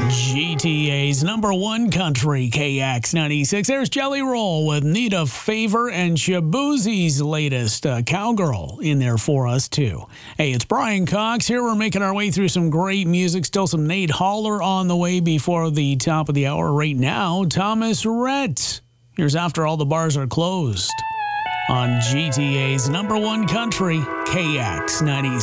GTA's number one country, KX96. There's Jelly Roll with Need a Favor and Shaboozie's latest Cowgirl in there for us, too. Hey, it's Brian Cox here. We're making our way through some great music. Still some Nate Haller on the way before the top of the hour. Right now, Thomas Rhett. Here's After All the Bars Are Closed on GTA's number one country, KX96.